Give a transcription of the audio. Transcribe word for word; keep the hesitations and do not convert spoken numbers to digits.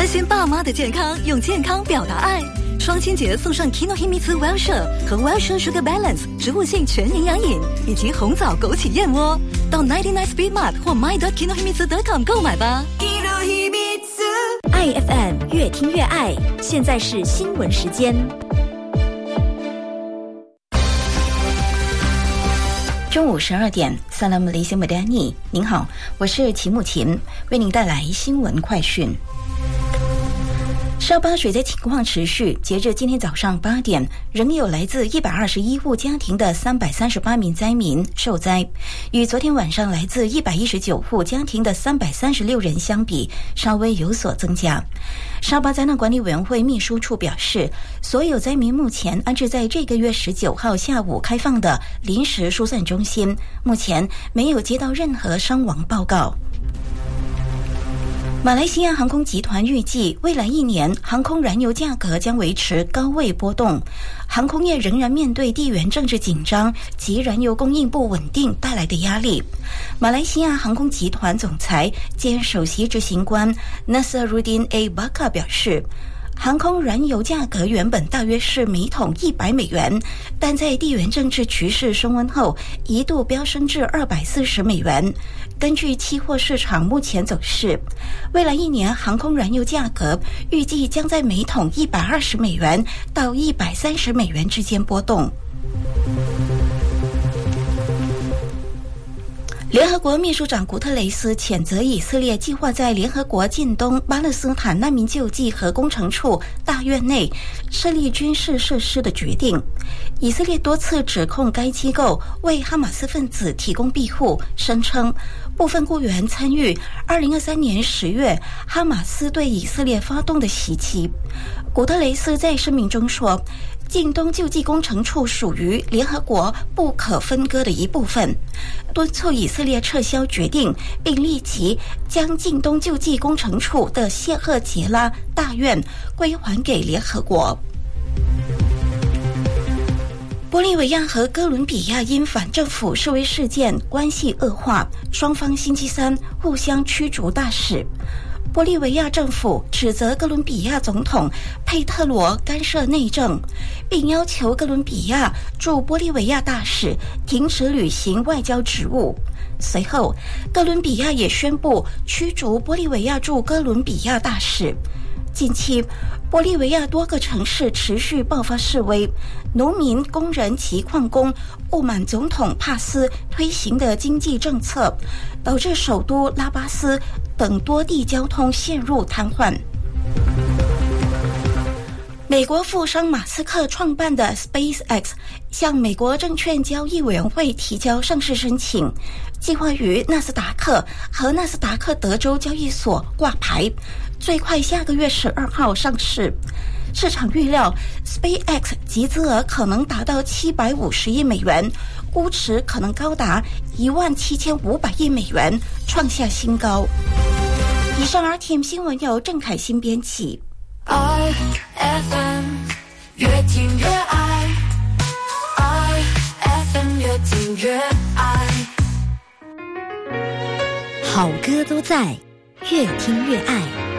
关心爸妈的健康，用健康表达爱。双亲节送上 Kinohimitsu Wellshire 和 Wellshire Sugar Balance 植物性全营养饮，以及红枣枸杞燕窝。到 九十九 Speed Mart 或 my dot kinohimitsu dot com 购买吧。 爱 F M 越听越爱，现在是新闻时间。中午十二点 Salam Malaysia Madani， 您好，我是齐木琴，为您带来新闻快讯。沙巴水灾情况持续，截至今天早上八点，仍有来自一百二十一户家庭的三百三十八名灾民受灾，与昨天晚上来自一百一十九户家庭的三百三十六人相比，稍微有所增加。沙巴灾难管理委员会秘书处表示，所有灾民目前安置在这个月十九号下午开放的临时疏散中心，目前没有接到任何伤亡报告。马来西亚航空集团预计，未来一年航空燃油价格将维持高位波动，航空业仍然面对地缘政治紧张及燃油供应不稳定带来的压力。马来西亚航空集团总裁兼首席执行官 Nasaruddin A. Baka 表示，航空燃油价格原本大约是每桶一百美元，但在地缘政治局势升温后，一度飙升至二百四十美元。根据期货市场目前走势，未来一年航空燃油价格预计将在每桶一百二十美元到一百三十美元之间波动。联合国秘书长古特雷斯谴责以色列计划在联合国近东巴勒斯坦难民救济和工程处大院内设立军事设施的决定。以色列多次指控该机构为哈马斯分子提供庇护，声称部分雇员参与二零二三年十月哈马斯对以色列发动的袭击。古特雷斯在声明中说，近东救济工程处属于联合国不可分割的一部分，敦促以色列撤销决定，并立即将近东救济工程处的谢赫杰拉大院归还给联合国。玻利维亚和哥伦比亚因反政府示威事件关系恶化，双方星期三互相驱逐大使。玻利维亚政府指责哥伦比亚总统佩特罗干涉内政，并要求哥伦比亚驻玻利维亚大使停止履行外交职务。随后，哥伦比亚也宣布驱逐玻利维亚驻哥伦比亚大使。近期，玻利维亚多个城市持续爆发示威，农民、工人及矿工不满总统帕斯推行的经济政策，导致首都拉巴斯等多地交通陷入瘫痪。美国富商马斯克创办的 SpaceX 向美国证券交易委员会提交上市申请，计划于纳斯达克和纳斯达克德州交易所挂牌，最快下个月十二号上市。市场预料 SpaceX 集资额可能达到七百五十亿美元，估值可能高达一万七千五百亿美元，创下新高。以上 R T M 新闻由郑凯欣编辑。 I F M 越听越爱 I F M 越听越爱， 好歌都在，越听越爱。